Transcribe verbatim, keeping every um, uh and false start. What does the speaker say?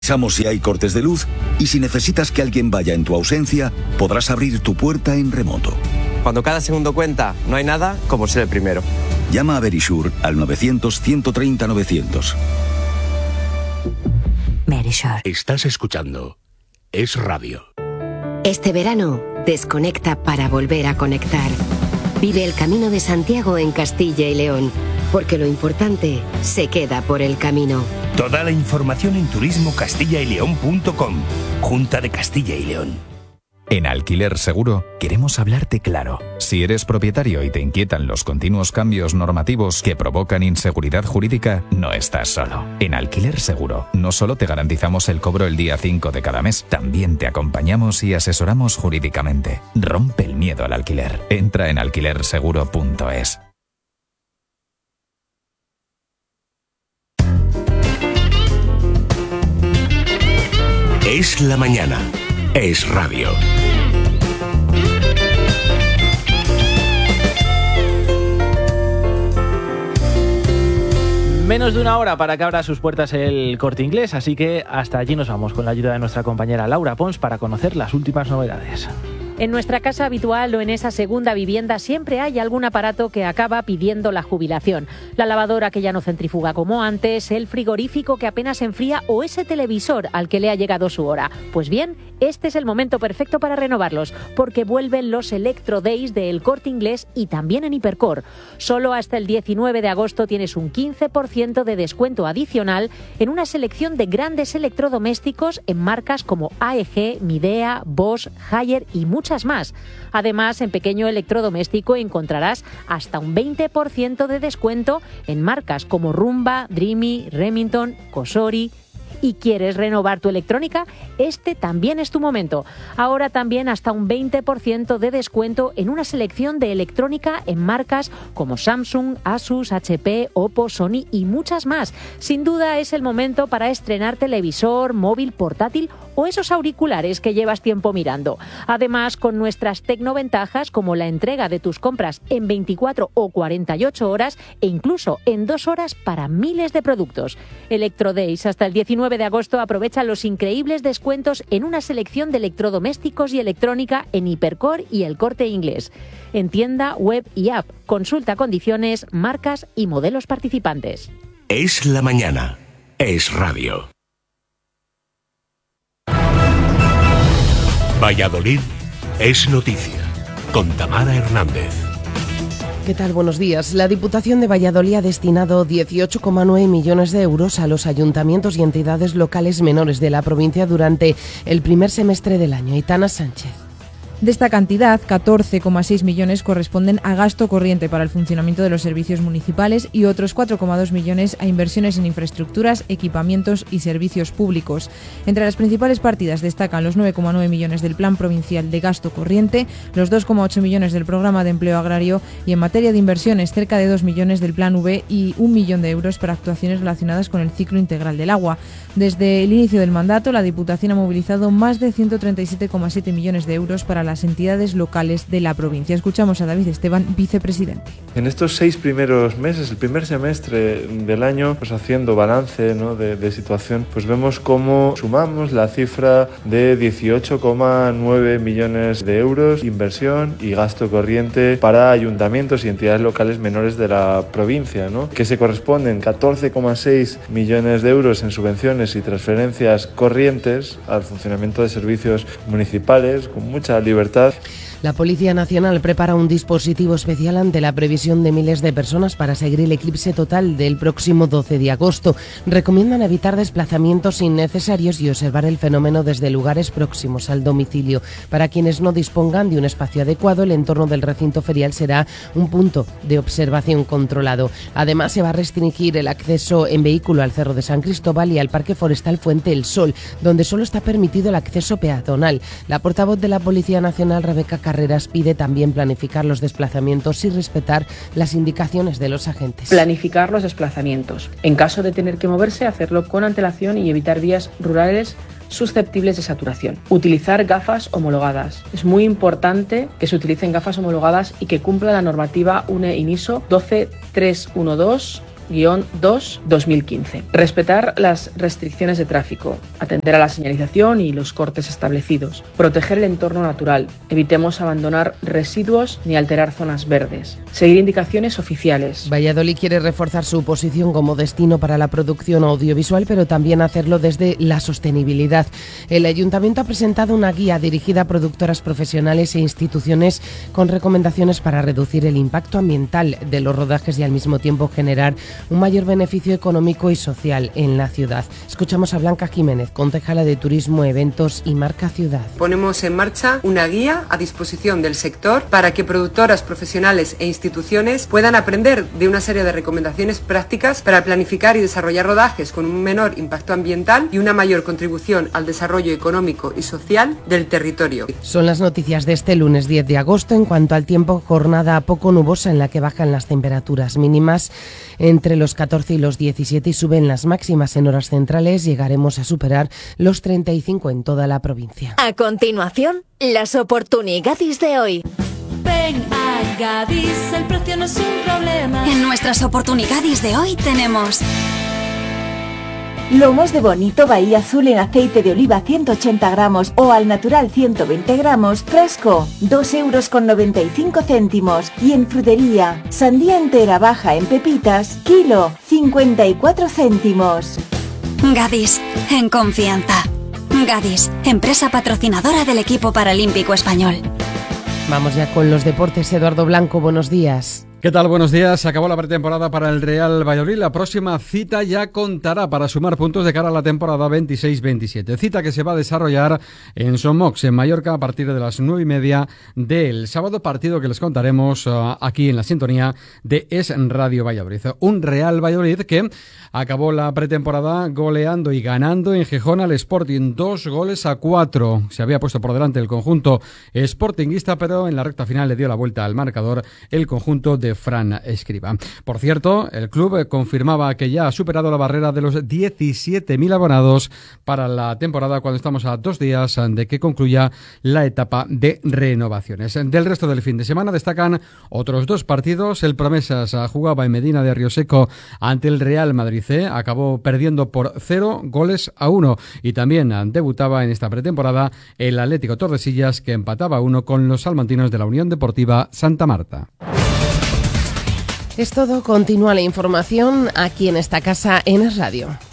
Avisamos si hay cortes de luz y si necesitas que alguien vaya en tu ausencia, podrás abrir tu puerta en remoto. Cuando cada segundo cuenta, no hay nada como ser el primero. Llama a Verisure al novecientos, ciento treinta, novecientos. Verisure. Estás escuchando Es Radio. Este verano, desconecta para volver a conectar. Vive el Camino de Santiago en Castilla y León, porque lo importante se queda por el camino. Toda la información en turismo castilla y león punto com. Junta de Castilla y León. En Alquiler Seguro queremos hablarte claro. Si eres propietario y te inquietan los continuos cambios normativos que provocan inseguridad jurídica, no estás solo. En Alquiler Seguro no solo te garantizamos el cobro el día cinco de cada mes, también te acompañamos y asesoramos jurídicamente. Rompe el miedo al alquiler. Entra en alquiler seguro punto es. Es la mañana. Es Radio. Menos de una hora para que abra sus puertas el Corte Inglés, así que hasta allí nos vamos con la ayuda de nuestra compañera Laura Pons para conocer las últimas novedades. En nuestra casa habitual o en esa segunda vivienda siempre hay algún aparato que acaba pidiendo la jubilación. La lavadora que ya no centrifuga como antes, el frigorífico que apenas enfría o ese televisor al que le ha llegado su hora. Pues bien, este es el momento perfecto para renovarlos, porque vuelven los Electro Days de El Corte Inglés y también en Hipercor. Solo hasta el diecinueve de agosto tienes un quince por ciento de descuento adicional en una selección de grandes electrodomésticos en marcas como A E G, Midea, Bosch, Haier y muchas más. Además, en pequeño electrodoméstico encontrarás hasta un veinte por ciento de descuento en marcas como Rumba, Dreamy, Remington, Cosori. ¿Y quieres renovar tu electrónica? Este también es tu momento. Ahora también hasta un veinte por ciento de descuento en una selección de electrónica en marcas como Samsung, Asus, H P, Oppo, Sony y muchas más. Sin duda es el momento para estrenar televisor, móvil, portátil o esos auriculares que llevas tiempo mirando. Además, con nuestras tecnoventajas como la entrega de tus compras en veinticuatro o cuarenta y ocho horas e incluso en dos horas para miles de productos. Electrodays hasta el diecinueve de agosto aprovecha los increíbles descuentos en una selección de electrodomésticos y electrónica en Hipercor y El Corte Inglés. En tienda, web y app. Consulta condiciones, marcas y modelos participantes. Es la mañana. Es Radio. Valladolid es noticia. Con Tamara Hernández. ¿Qué tal? Buenos días. La Diputación de Valladolid ha destinado dieciocho coma nueve millones de euros a los ayuntamientos y entidades locales menores de la provincia durante el primer semestre del año. Aitana Sánchez. De esta cantidad, catorce coma seis millones corresponden a gasto corriente para el funcionamiento de los servicios municipales y otros cuatro coma dos millones a inversiones en infraestructuras, equipamientos y servicios públicos. Entre las principales partidas destacan los nueve coma nueve millones del Plan Provincial de Gasto Corriente, los dos coma ocho millones del Programa de Empleo Agrario y en materia de inversiones cerca de dos millones del Plan V y un millón de euros para actuaciones relacionadas con el ciclo integral del agua. Desde el inicio del mandato, la Diputación ha movilizado más de ciento treinta y siete coma siete millones de euros para la las entidades locales de la provincia. Escuchamos a David Esteban, vicepresidente. En estos seis primeros meses, el primer semestre del año, pues haciendo balance, ¿no?, de, de situación, pues vemos cómo sumamos la cifra de dieciocho coma nueve millones de euros, inversión y gasto corriente para ayuntamientos y entidades locales menores de la provincia, ¿no?, que se corresponden catorce coma seis millones de euros en subvenciones y transferencias corrientes al funcionamiento de servicios municipales con mucha libertad. La Policía Nacional prepara un dispositivo especial ante la previsión de miles de personas para seguir el eclipse total del próximo doce de agosto. Recomiendan evitar desplazamientos innecesarios y observar el fenómeno desde lugares próximos al domicilio. Para quienes no dispongan de un espacio adecuado, el entorno del recinto ferial será un punto de observación controlado. Además, se va a restringir el acceso en vehículo al Cerro de San Cristóbal y al Parque Forestal Fuente el Sol, donde solo está permitido el acceso peatonal. La portavoz de la Policía Nacional, Rebeca Carreras, pide también planificar los desplazamientos y respetar las indicaciones de los agentes. Planificar los desplazamientos. En caso de tener que moverse, hacerlo con antelación y evitar vías rurales susceptibles de saturación. Utilizar gafas homologadas. Es muy importante que se utilicen gafas homologadas y que cumpla la normativa U N E I N I S O doce mil trescientos doce guión dos barra dos mil quince. Respetar las restricciones de tráfico, atender a la señalización y los cortes establecidos, proteger el entorno natural, evitemos abandonar residuos ni alterar zonas verdes, seguir indicaciones oficiales. Valladolid quiere reforzar su posición como destino para la producción audiovisual, pero también hacerlo desde la sostenibilidad. El Ayuntamiento ha presentado una guía dirigida a productoras profesionales e instituciones con recomendaciones para reducir el impacto ambiental de los rodajes y al mismo tiempo generar un mayor beneficio económico y social en la ciudad. Escuchamos a Blanca Jiménez, concejala de Turismo, Eventos y Marca Ciudad. Ponemos en marcha una guía a disposición del sector para que productoras profesionales e instituciones puedan aprender de una serie de recomendaciones prácticas para planificar y desarrollar rodajes con un menor impacto ambiental y una mayor contribución al desarrollo económico y social del territorio. Son las noticias de este lunes diez de agosto. En cuanto al tiempo, jornada poco nubosa en la que bajan las temperaturas mínimas entre los catorce y los diecisiete y suben las máximas en horas centrales. Llegaremos a superar los treinta y cinco en toda la provincia. A continuación, las oportunidades de hoy. Ven a Gadis, el precio no es un problema. En nuestras oportunidades de hoy tenemos lomos de bonito Bahía Azul en aceite de oliva ciento ochenta gramos o al natural ciento veinte gramos, fresco, dos euros con noventa y cinco céntimos. Y en frutería, sandía entera baja en pepitas, kilo, cincuenta y cuatro céntimos. Gadis, en confianza. Gadis, empresa patrocinadora del equipo paralímpico español. Vamos ya con los deportes. Eduardo Blanco, buenos días. ¿Qué tal? Buenos días. Se acabó la pretemporada para el Real Valladolid. La próxima cita ya contará para sumar puntos de cara a la temporada veintiséis veintisiete. Cita que se va a desarrollar en Somox, en Mallorca, a partir de las nueve y media del sábado. Partido que les contaremos uh, aquí en la sintonía de Es Radio Valladolid. Un Real Valladolid que acabó la pretemporada goleando y ganando en Gijón al Sporting. Dos goles a cuatro. Se había puesto por delante el conjunto sportinguista, pero en la recta final le dio la vuelta al marcador el conjunto de Fran Escriba. Por cierto, el club confirmaba que ya ha superado la barrera de los diecisiete mil abonados para la temporada, cuando estamos a dos días de que concluya la etapa de renovaciones. Del resto del fin de semana destacan otros dos partidos. El Promesas jugaba en Medina de Rioseco ante el Real Madrid C, acabó perdiendo por cero goles a uno, y también debutaba en esta pretemporada el Atlético Tordesillas, que empataba a uno con los salmantinos de la Unión Deportiva Santa Marta. Es todo. Continúa la información aquí en esta casa en Es Radio.